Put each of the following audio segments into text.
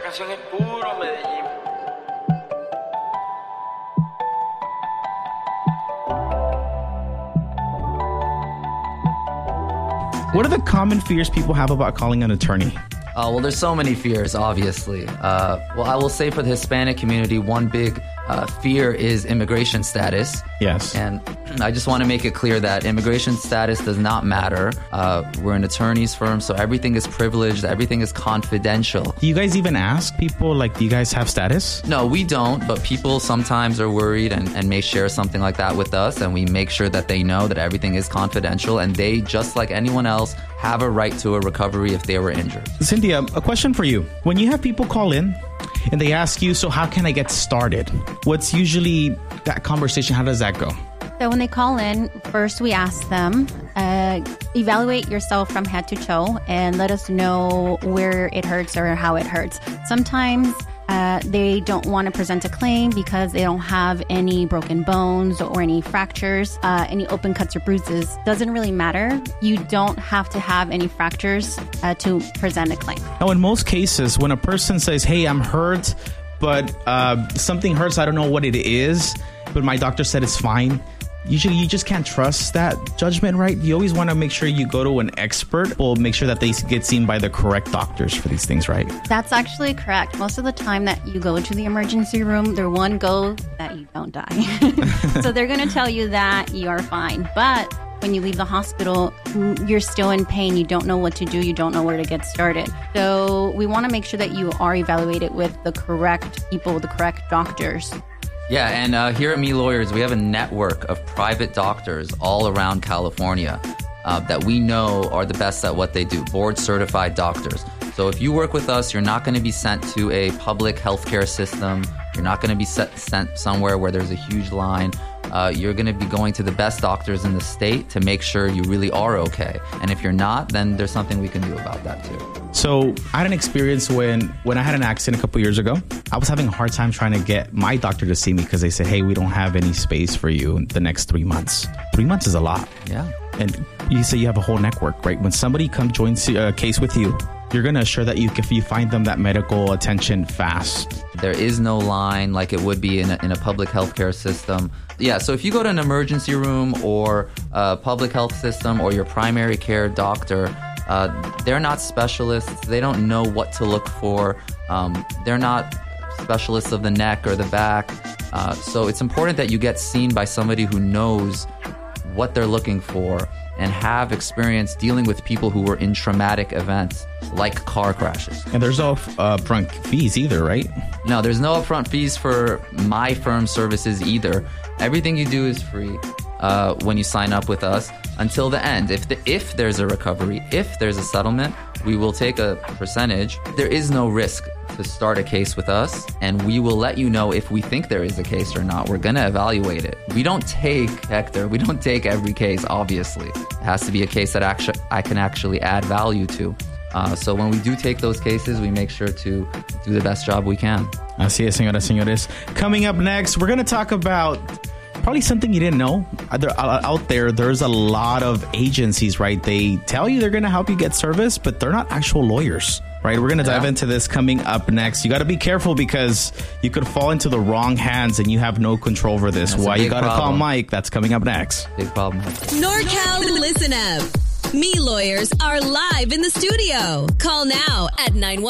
canción es puro Medellín. What are the common fears people have about calling an attorney? Well, there's so many fears, obviously. Well, I will say for the Hispanic community, one big fear is immigration status. Yes. And I just want to make it clear that immigration status does not matter. We're an attorney's firm, so everything is privileged, everything is confidential. Do you guys even ask people, like, do you guys have status? No, we don't, but people sometimes are worried and may share something like that with us, and we make sure that they know that everything is confidential, and they, just like anyone else, have a right to a recovery if they were injured. Cynthia, a question for you. When you have people call in and they ask you, so how can I get started? What's usually that conversation? How does that go? So when they call in, first we ask them, evaluate yourself from head to toe and let us know where it hurts or how it hurts. Sometimes they don't want to present a claim because they don't have any broken bones or any fractures, any open cuts or bruises. Doesn't really matter. You don't have to have any fractures to present a claim. Now, in most cases, when a person says, hey, I'm hurt, but something hurts, I don't know what it is, but my doctor said it's fine. Usually you just can't trust that judgment, right? You always want to make sure you go to an expert or make sure that they get seen by the correct doctors for these things, right? That's actually correct. Most of the time that you go to the emergency room, they're one go that you don't die. So they're going to tell you that you are fine. But when you leave the hospital, you're still in pain. You don't know what to do. You don't know where to get started. So we want to make sure that you are evaluated with the correct people, the correct doctors. Yeah, and here at Me Lawyers, we have a network of private doctors all around California that we know are the best at what they do, board-certified doctors. So if you work with us, you're not going to be sent to a public healthcare system. You're not going to be sent somewhere where there's a huge line. You're going to be going to the best doctors in the state to make sure you really are okay. And if you're not, then there's something we can do about that too. So I had an experience when I had an accident a couple years ago. I was having a hard time trying to get my doctor to see me because they said, hey, we don't have any space for you in the next 3 months. 3 months is a lot. Yeah. And you say you have a whole network, right? When somebody joins a case with you, you're going to assure that if you find them that medical attention fast. There is no line like it would be in a public healthcare system. Yeah, so if you go to an emergency room or a public health system or your primary care doctor, they're not specialists. They don't know what to look for. They're not specialists of the neck or the back. So it's important that you get seen by somebody who knows what they're looking for and have experience dealing with people who were in traumatic events like car crashes. And there's no upfront fees either, right? No, there's no upfront fees for my firm services either. Everything you do is free when you sign up with us until the end. If there's a recovery, if there's a settlement, we will take a percentage. There is no risk to start a case with us, and we will let you know if we think there is a case or not. We're going to evaluate it. We don't take, Hector, we don't take every case, obviously. It has to be a case that I can actually add value to. So when we do take those cases, we make sure to do the best job we can. Así es, señoras, señores. Coming up next, we're going to talk about probably something you didn't know. Out there's a lot of agencies, right? They tell you they're going to help you get service, but they're not actual lawyers, right? We're going to dive into this coming up next. You got to be careful because you could fall into the wrong hands and you have no control over this. That's why you got to call problem. Mike. That's coming up next. Big problem. NorCal Listen Up. Me Lawyers are live in the studio. Call now at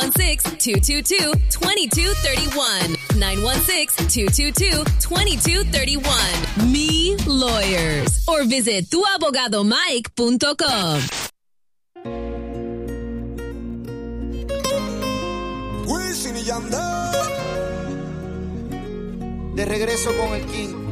916-222-2231. 916-222-2231. Me Lawyers. Or visit tuabogadomike.com. De regreso con el King.